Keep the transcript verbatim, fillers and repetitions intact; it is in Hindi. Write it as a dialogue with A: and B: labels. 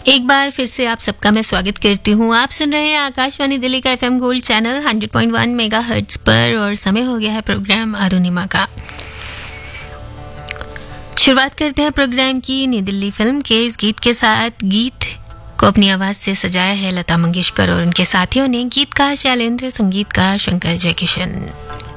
A: एक बार फिर से आप सबका मैं स्वागत करती हूँ। आप सुन रहे हैं आकाशवाणी दिल्ली का FM gold channel hundred point one megahertz पर और समय हो गया है प्रोग्राम अरुणिमा का। शुरुआत करते हैं प्रोग्राम की नई दिल्ली फिल्म के इस गीत के साथ। गीत को अपनी आवाज से सजाया है लता मंगेशकर और उनके साथियों ने। गीतकार शैलेंद्र, संगीतकार शंकर जयकिशन।